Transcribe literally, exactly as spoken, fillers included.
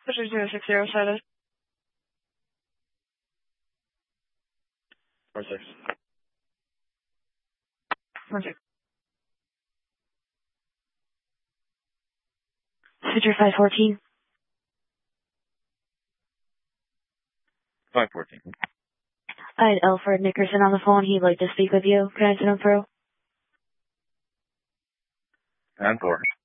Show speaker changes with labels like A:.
A: zero six zero status.
B: Four six.
A: One six. Citrus five fourteen.
B: Five fourteen.
A: I had Alfred Nickerson on the phone. He'd like to speak with you. Can I send him through?
B: And four.